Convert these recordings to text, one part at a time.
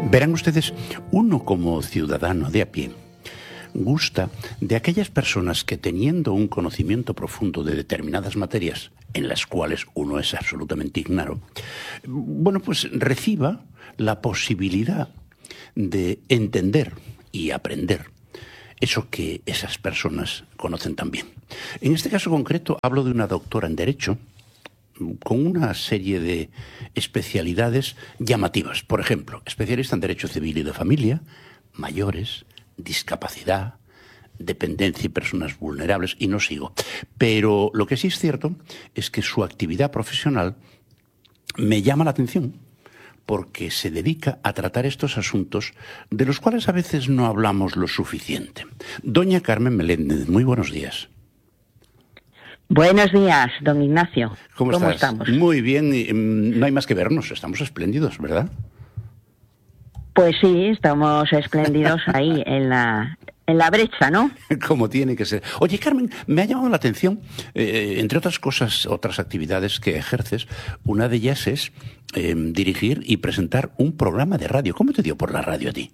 Verán ustedes, uno como ciudadano de a pie gusta de aquellas personas que, teniendo un conocimiento profundo de determinadas materias en las cuales uno es absolutamente ignaro, bueno, pues reciba la posibilidad de entender y aprender eso que esas personas conocen tan bien. En este caso concreto hablo de una doctora en Derecho con una serie de especialidades llamativas. Por ejemplo, especialista en Derecho Civil y de Familia, mayores, discapacidad, dependencia y personas vulnerables, y no sigo. Pero lo que sí es cierto es que su actividad profesional me llama la atención porque se dedica a tratar estos asuntos de los cuales a veces no hablamos lo suficiente. Doña Carmen Meléndez, muy buenos días. Buenos días, don Ignacio. ¿Cómo estamos? Muy bien, no hay más que vernos, estamos espléndidos, ¿verdad? Pues sí, estamos espléndidos ahí en la brecha, ¿no? Como tiene que ser. Oye, Carmen, me ha llamado la atención, entre otras cosas, otras actividades que ejerces, una de ellas es dirigir y presentar un programa de radio. ¿Cómo te dio por la radio a ti?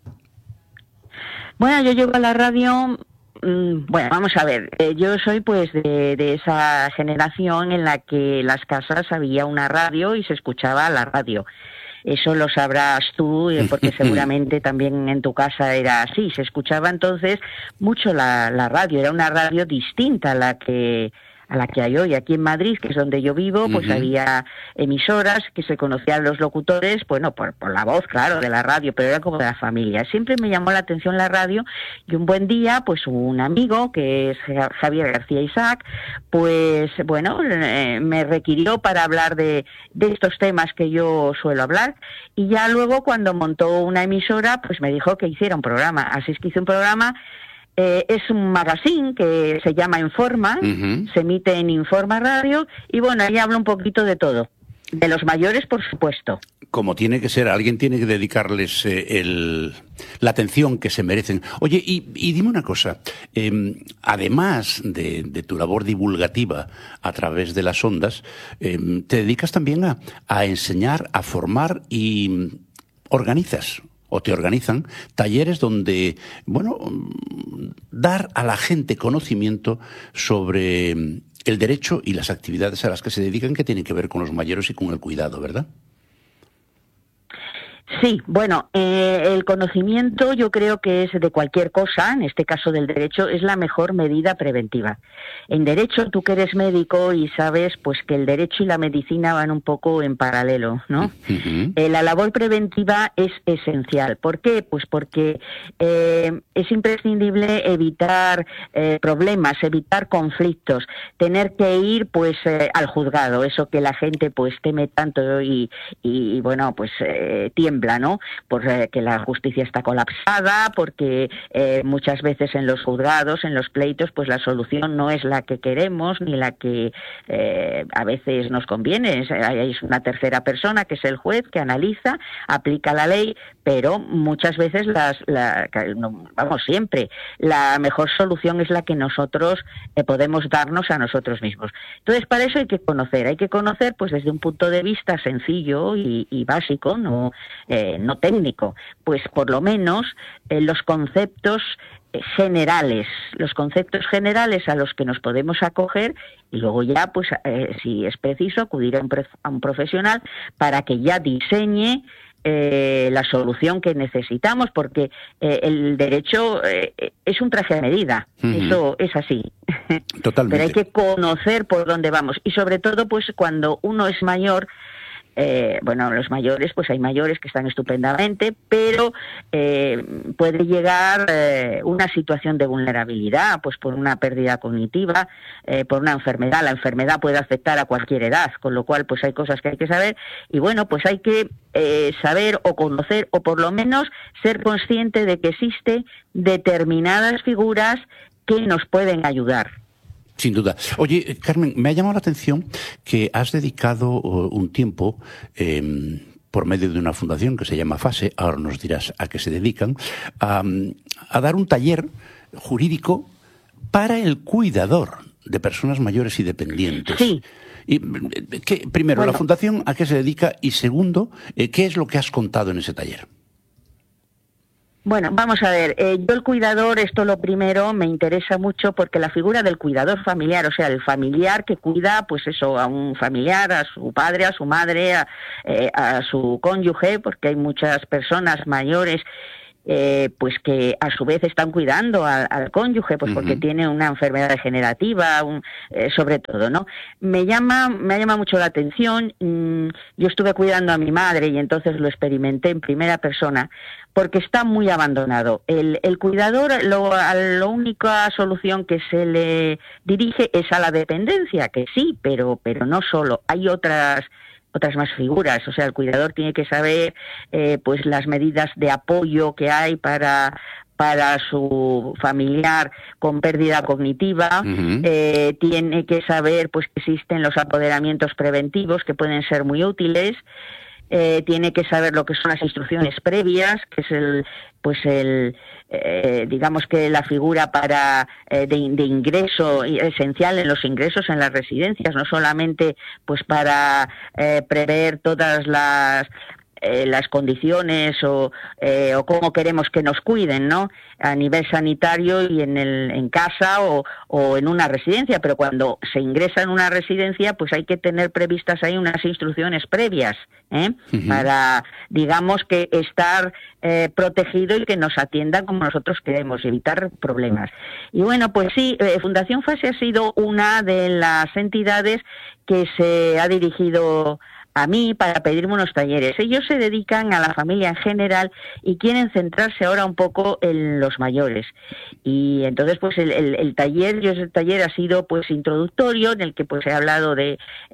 Bueno, yo llego a la radio. Bueno, vamos a ver, yo soy pues de esa generación en la que en las casas había una radio y se escuchaba la radio. Eso lo sabrás tú, porque seguramente también en tu casa era así. Se escuchaba entonces mucho la radio, era una radio distinta a la que hay hoy. Aquí en Madrid, que es donde yo vivo, pues había emisoras que se conocían los locutores, bueno, por la voz, claro, de la radio, pero era como de la familia. Siempre me llamó la atención la radio y un buen día, pues un amigo, que es Javier García Isaac, pues bueno, me requirió para hablar de estos temas que yo suelo hablar, y ya luego cuando montó una emisora, pues me dijo que hiciera un programa. Así es que hice un programa. Es un magazine que se llama Informa, se emite en Informa Radio, y bueno, ahí hablo un poquito de todo. De los mayores, por supuesto. Como tiene que ser, alguien tiene que dedicarles la atención que se merecen. Oye, y dime una cosa, además de tu labor divulgativa a través de las ondas, te dedicas también a enseñar, a formar y organizas o te organizan talleres donde, bueno, dar a la gente conocimiento sobre el derecho y las actividades a las que se dedican, que tienen que ver con los mayores y con el cuidado, ¿verdad? Sí, bueno, el conocimiento yo creo que es de cualquier cosa, en este caso del derecho, es la mejor medida preventiva. En derecho, tú que eres médico y sabes pues que el derecho y la medicina van un poco en paralelo, ¿no? La labor preventiva es esencial. ¿Por qué? Pues porque es imprescindible evitar problemas, evitar conflictos, tener que ir pues al juzgado, eso que la gente pues teme tanto y bueno, pues tiembla, ¿no? Porque la justicia está colapsada, porque muchas veces en los juzgados, en los pleitos, pues la solución no es la que queremos ni la que a veces nos conviene. Hay una tercera persona, que es el juez, que analiza, aplica la ley, pero muchas veces vamos, siempre, la mejor solución es la que nosotros podemos darnos a nosotros mismos. Entonces, para eso hay que conocer pues desde un punto de vista sencillo y básico, no técnico, pues por lo menos los conceptos generales a los que nos podemos acoger, y luego ya, pues si es preciso, acudir a un profesional para que ya diseñe la solución que necesitamos, porque el derecho es un traje a medida, eso es así. Totalmente. Pero hay que conocer por dónde vamos, y sobre todo pues cuando uno es mayor. Bueno, los mayores, pues hay mayores que están estupendamente, pero puede llegar una situación de vulnerabilidad, pues por una pérdida cognitiva, por una enfermedad. La enfermedad puede afectar a cualquier edad, con lo cual pues hay cosas que hay que saber, y bueno, pues hay que saber o conocer, o por lo menos ser consciente de que existen determinadas figuras que nos pueden ayudar. Sin duda. Oye, Carmen, me ha llamado la atención que has dedicado un tiempo, por medio de una fundación que se llama FASE, ahora nos dirás a qué se dedican, a dar un taller jurídico para el cuidador de personas mayores y dependientes. Sí. Y, primero, bueno, ¿la fundación a qué se dedica? Y segundo, ¿qué es lo que has contado en ese taller? Bueno, vamos a ver, yo el cuidador, esto lo primero, me interesa mucho porque la figura del cuidador familiar, o sea, el familiar que cuida, pues eso, a un familiar, a su padre, a su madre, a su cónyuge, porque hay muchas personas mayores pues que a su vez están cuidando al cónyuge, pues porque tiene una enfermedad degenerativa, sobre todo, ¿no? Me llama mucho la atención. Yo estuve cuidando a mi madre y entonces lo experimenté en primera persona, porque está muy abandonado. El cuidador, la única solución que se le dirige es a la dependencia, que sí, pero no solo. Hay otras más figuras, o sea, el cuidador tiene que saber pues las medidas de apoyo que hay para su familiar con pérdida cognitiva, tiene que saber pues que existen los apoderamientos preventivos que pueden ser muy útiles, tiene que saber lo que son las instrucciones previas, que es digamos que la figura de ingreso esencial en los ingresos en las residencias, no solamente pues para prever todas las condiciones o cómo queremos que nos cuiden, ¿no? A nivel sanitario y en casa o en una residencia, pero cuando se ingresa en una residencia, pues hay que tener previstas ahí unas instrucciones previas, para, digamos, que estar protegido y que nos atiendan como nosotros queremos, evitar problemas. Y bueno, pues sí, Fundación FASE ha sido una de las entidades que se ha dirigido a mí para pedirme unos talleres. Ellos se dedican a la familia en general y quieren centrarse ahora un poco en los mayores. Y entonces pues el taller ha sido pues introductorio, en el que pues he hablado de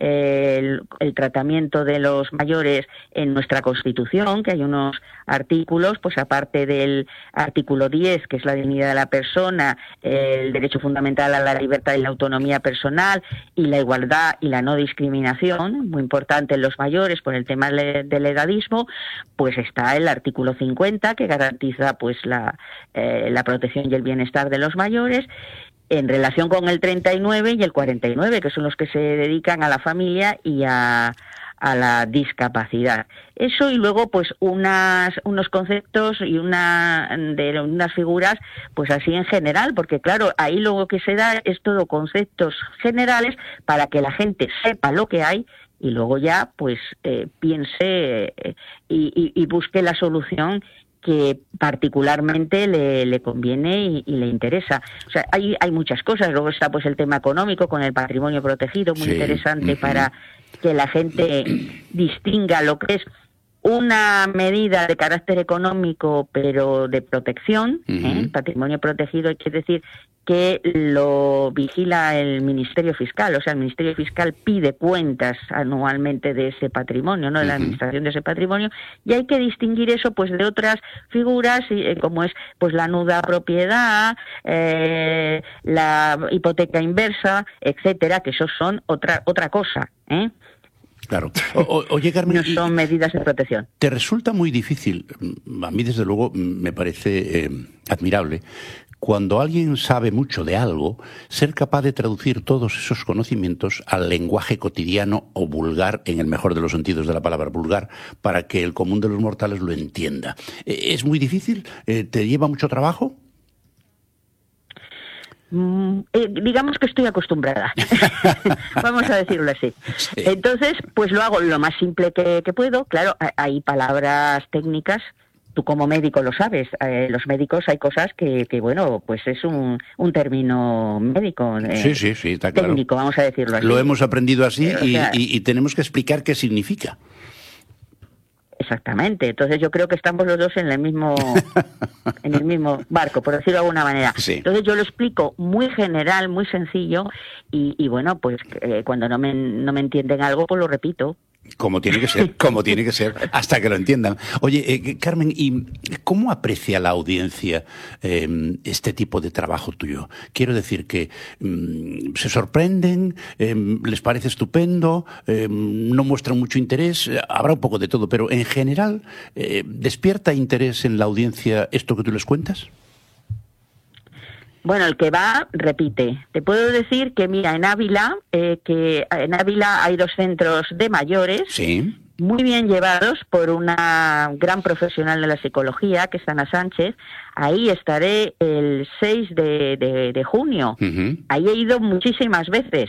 el tratamiento de los mayores en nuestra Constitución, que hay unos artículos, pues aparte del artículo 10, que es la dignidad de la persona, el derecho fundamental a la libertad y la autonomía personal, y la igualdad y la no discriminación, muy importante en los mayores por el tema del edadismo, pues está el artículo 50, que garantiza pues la protección y el bienestar de los mayores, en relación con el 39 y el 49, que son los que se dedican a la familia y a la discapacidad. Eso, y luego pues unos conceptos y unas figuras pues así en general, porque claro, ahí lo que se da es todo conceptos generales para que la gente sepa lo que hay y luego ya pues piense y busque la solución que particularmente le conviene y le interesa. O sea, hay muchas cosas. Luego está pues el tema económico con el patrimonio protegido, muy interesante para que la gente distinga lo que es una medida de carácter económico, pero de protección. El patrimonio protegido quiere decir que lo vigila el Ministerio Fiscal, o sea, el Ministerio Fiscal pide cuentas anualmente de ese patrimonio, ¿no? De la administración de ese patrimonio, y hay que distinguir eso pues de otras figuras como es pues la nuda propiedad, la hipoteca inversa, etcétera, que eso son otra cosa, Claro. Oye, Carmen, no son medidas de protección. ¿Te resulta muy difícil? A mí, desde luego, me parece admirable, cuando alguien sabe mucho de algo, ser capaz de traducir todos esos conocimientos al lenguaje cotidiano o vulgar, en el mejor de los sentidos de la palabra vulgar, para que el común de los mortales lo entienda. ¿Es muy difícil? ¿Te lleva mucho trabajo? Digamos que estoy acostumbrada. Vamos a decirlo así. Sí. Entonces, pues lo hago lo más simple que puedo. Claro, hay palabras técnicas. Tú como médico lo sabes, los médicos hay cosas que bueno, pues es un término médico. Sí, está claro. Técnico, vamos a decirlo así. Lo hemos aprendido así y tenemos que explicar qué significa. Exactamente. Entonces yo creo que estamos los dos en el mismo barco, por decirlo de alguna manera. Sí. Entonces yo lo explico muy general, muy sencillo y bueno, pues cuando no me entienden algo, pues lo repito. Como tiene que ser, hasta que lo entiendan. Oye, Carmen, ¿y cómo aprecia la audiencia este tipo de trabajo tuyo? Quiero decir que se sorprenden, les parece estupendo, no muestran mucho interés, habrá un poco de todo, pero en general, ¿despierta interés en la audiencia esto que tú les cuentas? Bueno, el que va, repite. Te puedo decir que, mira, en Ávila hay 2 centros de mayores. Sí. muy bien llevados por una gran profesional de la psicología, que es Ana Sánchez. Ahí estaré el 6 de junio. Uh-huh. Ahí he ido muchísimas veces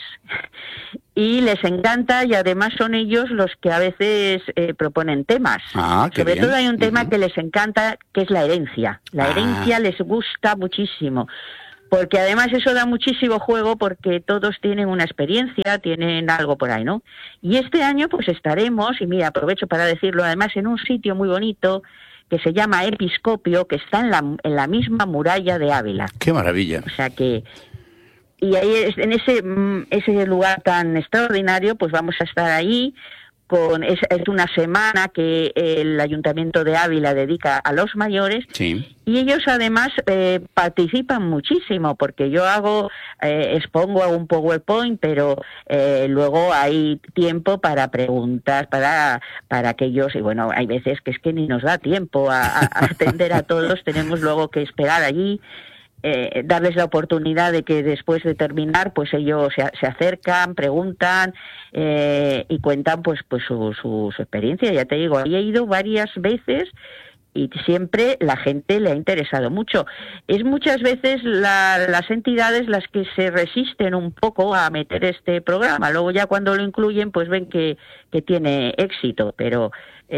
y les encanta, y además son ellos los que a veces proponen temas. Sobre todo hay un tema que les encanta, que es la herencia. La herencia les gusta muchísimo. Porque además eso da muchísimo juego, porque todos tienen una experiencia, tienen algo por ahí, ¿no? Y este año pues estaremos, y mira, aprovecho para decirlo, además en un sitio muy bonito que se llama Episcopio, que está en la misma muralla de Ávila. ¡Qué maravilla! O sea que... Y ahí, en ese lugar tan extraordinario, pues vamos a estar ahí. Es una semana que el Ayuntamiento de Ávila dedica a los mayores. Sí. Y ellos además participan muchísimo, porque yo hago un PowerPoint, pero luego hay tiempo para preguntas, para aquellos, y bueno, hay veces que es que ni nos da tiempo a atender a todos, tenemos luego que esperar allí. Darles la oportunidad de que después de terminar pues ellos se acercan, preguntan y cuentan pues su experiencia. Ya te digo, ahí he ido varias veces y siempre la gente le ha interesado mucho. Es muchas veces las entidades las que se resisten un poco a meter este programa. Luego ya cuando lo incluyen pues ven que tiene éxito, pero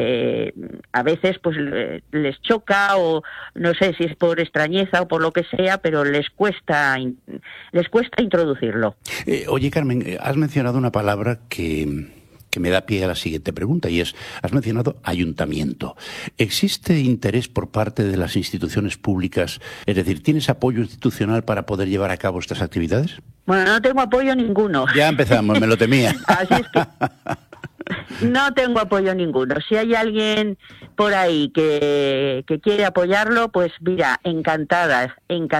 a veces pues les choca, o no sé si es por extrañeza o por lo que sea, pero les cuesta introducirlo. Oye, Carmen, has mencionado una palabra que me da pie a la siguiente pregunta, y has mencionado ayuntamiento. ¿Existe interés por parte de las instituciones públicas? Es decir, ¿tienes apoyo institucional para poder llevar a cabo estas actividades? Bueno, no tengo apoyo ninguno. Ya empezamos, me lo temía. Así es que no tengo apoyo ninguno. Si hay alguien por ahí que quiere apoyarlo, pues mira, encantada.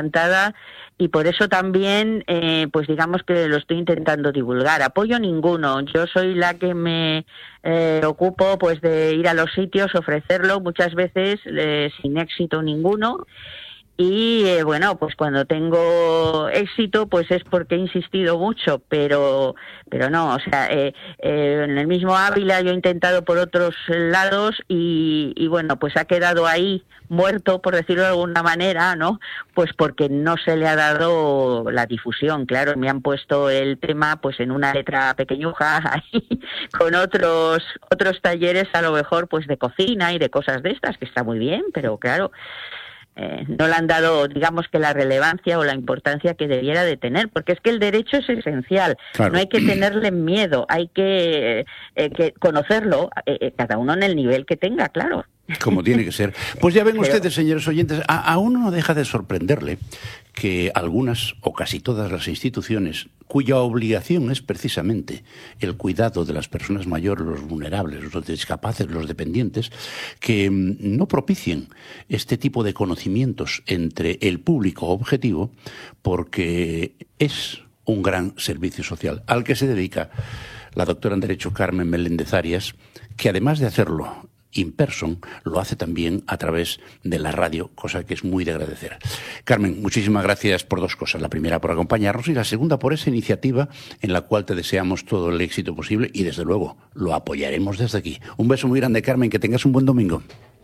Y por eso también, pues digamos que lo estoy intentando divulgar. Apoyo ninguno. Yo soy la que me ocupo pues de ir a los sitios, ofrecerlo, muchas veces sin éxito ninguno. Y bueno, pues cuando tengo éxito, pues es porque he insistido mucho, pero no, o sea, en el mismo Ávila yo he intentado por otros lados y bueno, pues ha quedado ahí muerto, por decirlo de alguna manera, ¿no? Pues porque no se le ha dado la difusión. Claro, me han puesto el tema pues en una letra pequeñuja ahí, con otros talleres a lo mejor pues de cocina y de cosas de estas, que está muy bien, pero claro, no le han dado, digamos, que la relevancia o la importancia que debiera de tener, porque es que el derecho es esencial. Claro. No hay que tenerle miedo, hay que conocerlo, cada uno en el nivel que tenga, claro. Como tiene que ser. Pues ya ven ustedes, señores oyentes, a uno no deja de sorprenderle que algunas o casi todas las instituciones cuya obligación es precisamente el cuidado de las personas mayores, los vulnerables, los discapaces, los dependientes, que no propicien este tipo de conocimientos entre el público objetivo, porque es un gran servicio social al que se dedica la doctora en Derecho Carmen Meléndez Arias, que además de hacerlo in person, lo hace también a través de la radio, cosa que es muy de agradecer. Carmen, muchísimas gracias por dos cosas. La primera, por acompañarnos, y la segunda, por esa iniciativa en la cual te deseamos todo el éxito posible y, desde luego, lo apoyaremos desde aquí. Un beso muy grande, Carmen, que tengas un buen domingo.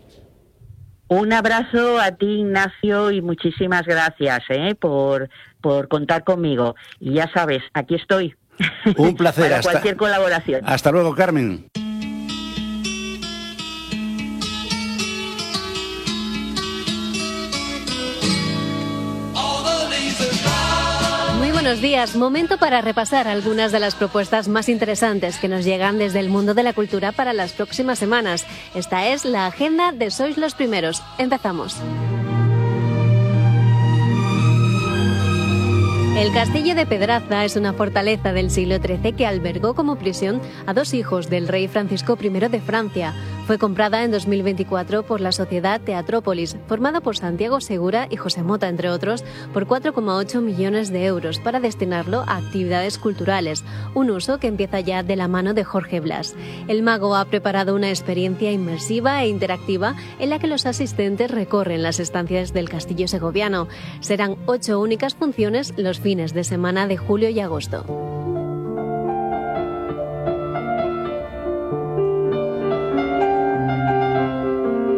Un abrazo a ti, Ignacio, y muchísimas gracias por contar conmigo. Y ya sabes, aquí estoy. Un placer. Para cualquier colaboración. Hasta luego, Carmen. Buenos días, momento para repasar algunas de las propuestas más interesantes que nos llegan desde el mundo de la cultura para las próximas semanas. Esta es la agenda de Sois los Primeros. Empezamos. El castillo de Pedraza es una fortaleza del siglo XIII que albergó como prisión a dos hijos del rey Francisco I de Francia. Fue comprada en 2024 por la sociedad Teatrópolis, formada por Santiago Segura y José Mota, entre otros, por 4,8 millones de euros para destinarlo a actividades culturales, un uso que empieza ya de la mano de Jorge Blas. El mago ha preparado una experiencia inmersiva e interactiva en la que los asistentes recorren las estancias del castillo segoviano. Serán 8 únicas funciones los fines de semana de julio y agosto.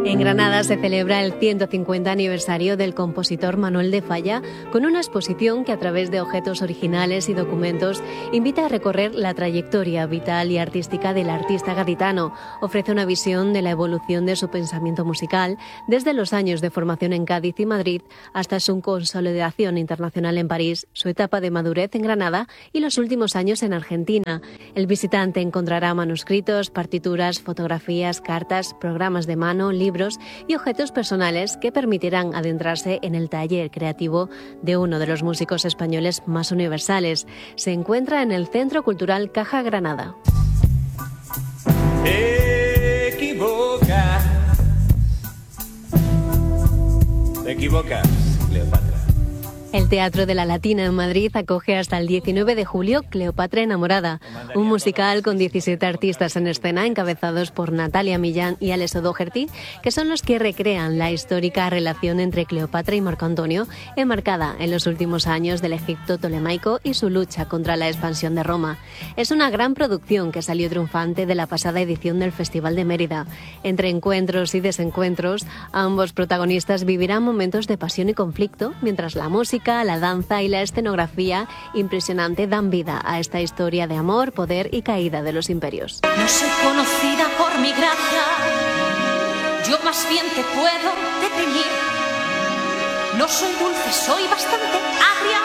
En Granada se celebra el 150 aniversario del compositor Manuel de Falla, con una exposición que a través de objetos originales y documentos invita a recorrer la trayectoria vital y artística del artista gaditano. Ofrece una visión de la evolución de su pensamiento musical desde los años de formación en Cádiz y Madrid hasta su consolidación internacional en París, su etapa de madurez en Granada y los últimos años en Argentina. El visitante encontrará manuscritos, partituras, fotografías, cartas, programas de mano, libros y objetos personales que permitirán adentrarse en el taller creativo de uno de los músicos españoles más universales. Se encuentra en el Centro Cultural Caja Granada. Te equivocas, Cleopatra. El Teatro de la Latina en Madrid acoge hasta el 19 de julio Cleopatra enamorada, un musical con 17 artistas en escena encabezados por Natalia Millán y Alex O'Doherty, que son los que recrean la histórica relación entre Cleopatra y Marco Antonio, enmarcada en los últimos años del Egipto tolemaico y su lucha contra la expansión de Roma. Es una gran producción que salió triunfante de la pasada edición del Festival de Mérida. Entre encuentros y desencuentros, ambos protagonistas vivirán momentos de pasión y conflicto, mientras la música, la danza y la escenografía impresionante dan vida a esta historia de amor, poder y caída de los imperios. No soy conocida por mi gracia, yo más bien te puedo detener. No soy dulce, soy bastante agria,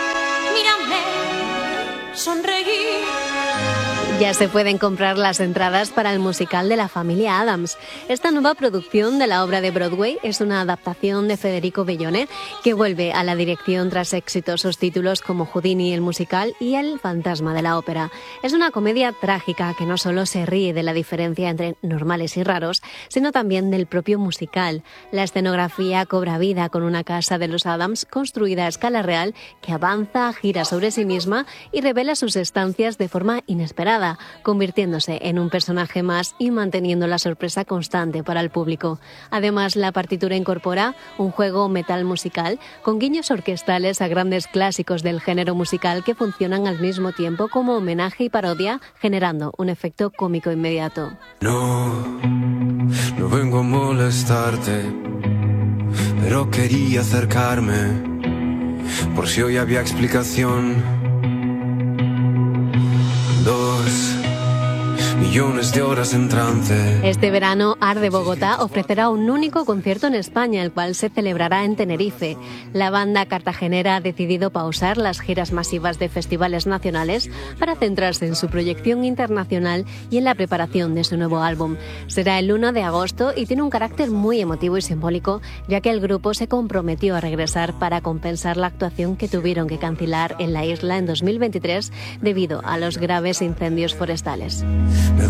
mírame sonreír. Ya se pueden comprar las entradas para el musical de la familia Addams. Esta nueva producción de la obra de Broadway es una adaptación de Federico Bellone, que vuelve a la dirección tras exitosos títulos como Houdini el musical y El fantasma de la ópera. Es una comedia trágica que no solo se ríe de la diferencia entre normales y raros, sino también del propio musical. La escenografía cobra vida con una casa de los Addams construida a escala real que avanza, gira sobre sí misma y revela sus estancias de forma inesperada, convirtiéndose en un personaje más y manteniendo la sorpresa constante para el público. Además, la partitura incorpora un juego metal musical con guiños orquestales a grandes clásicos del género musical que funcionan al mismo tiempo como homenaje y parodia, generando un efecto cómico inmediato. No vengo a molestarte, pero quería acercarme por si hoy había explicación. 2 millones de horas en trance. Este verano, Art de Bogotá ofrecerá un único concierto en España, el cual se celebrará en Tenerife. La banda cartagenera ha decidido pausar las giras masivas de festivales nacionales para centrarse en su proyección internacional y en la preparación de su nuevo álbum. Será el 1 de agosto y tiene un carácter muy emotivo y simbólico, ya que el grupo se comprometió a regresar para compensar la actuación que tuvieron que cancelar en la isla en 2023 debido a los graves incendios forestales. Me